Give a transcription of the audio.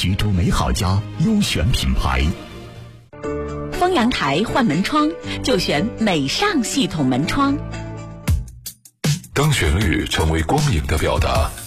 徐州美好家优选品牌。 丰阳台换门窗就选美尚系统门窗。 当旋律成为光影的表达，